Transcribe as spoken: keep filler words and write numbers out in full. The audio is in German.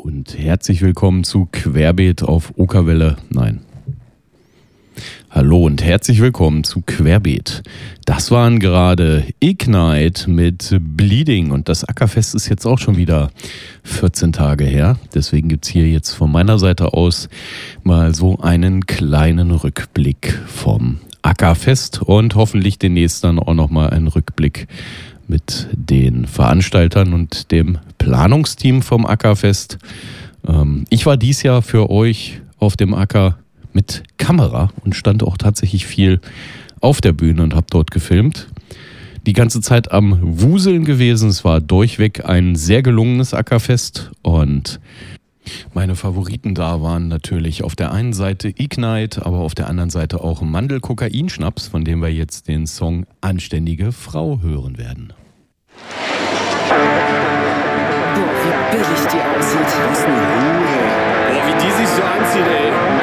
und herzlich willkommen zu Querbeet auf Okerwelle. Nein. Hallo und herzlich willkommen zu Querbeet. Das waren gerade Ignite mit Bleeding und das Ackerfest ist jetzt auch schon wieder vierzehn Tage her. Deswegen gibt es hier jetzt von meiner Seite aus mal so einen kleinen Rückblick vom Ackerfest und hoffentlich demnächst dann auch nochmal einen Rückblick mit den Veranstaltern und dem Planungsteam vom Ackerfest. Ähm, ich war dies Jahr für euch auf dem Acker mit Kamera und stand auch tatsächlich viel auf der Bühne und habe dort gefilmt. Die ganze Zeit am Wuseln gewesen. Es war durchweg ein sehr gelungenes Ackerfest und meine Favoriten da waren natürlich auf der einen Seite Ignite, aber auf der anderen Seite auch Mandel-Kokain-Schnaps, von dem wir jetzt den Song Anständige Frau hören werden. Boah, wie billig die aussieht. Was eine Hure. Boah, wie die sich so anzieht, ey.